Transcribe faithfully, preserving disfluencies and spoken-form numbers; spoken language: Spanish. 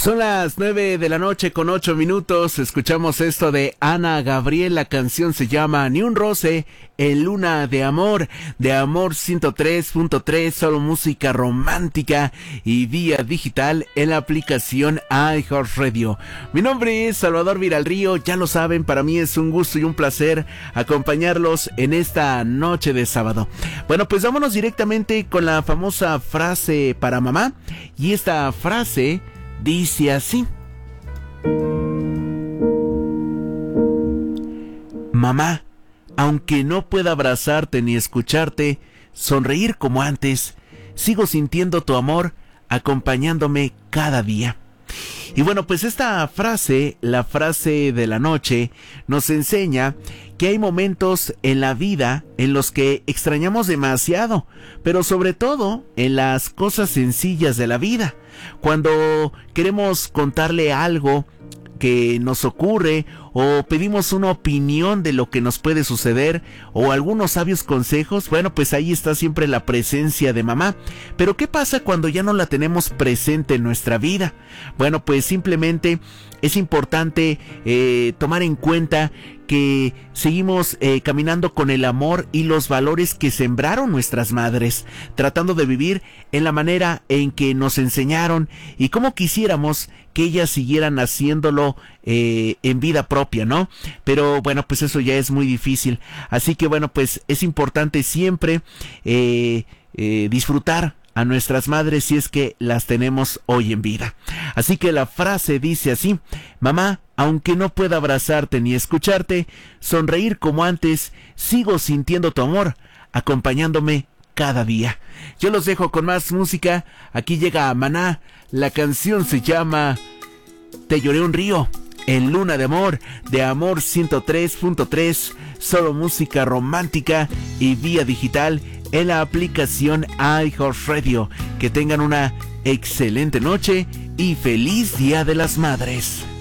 Son las nueve de la noche con ocho minutos. Escuchamos esto de Ana Gabriel. La canción se llama Ni un roce en Luna de Amor, de Amor ciento tres punto tres, solo música romántica y vía digital en la aplicación iHeartRadio. Mi nombre es Salvador Viralrío, ya lo saben, para mí es un gusto y un placer acompañarlos en esta noche de sábado. Bueno, pues vámonos directamente con la famosa frase para mamá, y esta frase dice así: mamá, aunque no pueda abrazarte ni escucharte, sonreír como antes, sigo sintiendo tu amor acompañándome cada día. Y bueno, pues esta frase, la frase de la noche, nos enseña que hay momentos en la vida en los que extrañamos demasiado, pero sobre todo en las cosas sencillas de la vida. Cuando queremos contarle algo que nos ocurre, o pedimos una opinión de lo que nos puede suceder, o algunos sabios consejos, bueno, pues ahí está siempre la presencia de mamá. Pero ¿qué pasa cuando ya no la tenemos presente en nuestra vida? Bueno, pues simplemente es importante eh, tomar en cuenta que seguimos eh, caminando con el amor y los valores que sembraron nuestras madres, tratando de vivir en la manera en que nos enseñaron, y como quisiéramos que ellas siguieran haciéndolo eh, en vida propia, ¿no? Pero bueno, pues eso ya es muy difícil. Así que bueno, pues es importante siempre eh, eh, disfrutar a nuestras madres si es que las tenemos hoy en vida. Así que la frase dice así: mamá, aunque no pueda abrazarte ni escucharte, sonreír como antes, sigo sintiendo tu amor, acompañándome cada día. Yo los dejo con más música. Aquí llega Maná. La canción se llama Te lloré un río en Luna de Amor, de Amor ciento tres punto tres, solo música romántica y vía digital en la aplicación iHeartRadio. Que tengan una excelente noche y feliz Día de las Madres.